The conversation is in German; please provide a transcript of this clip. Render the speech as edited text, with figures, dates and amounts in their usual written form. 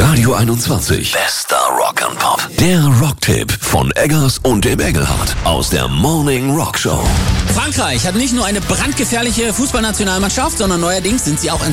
Radio 21. Bester Rock'n'Pop. Der Rocktipp von Eggers und dem Engelhardt aus der Morning Rock Show. Frankreich hat nicht nur eine brandgefährliche Fußballnationalmannschaft, sondern neuerdings sind sie auch in